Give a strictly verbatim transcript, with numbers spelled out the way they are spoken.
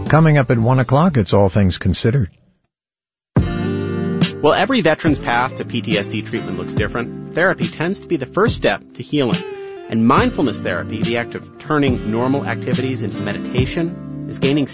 Coming up at one o'clock, it's All Things Considered. While every veteran's path to P T S D treatment looks different, therapy tends to be the first step to healing. And mindfulness therapy, the act of turning normal activities into meditation, is gaining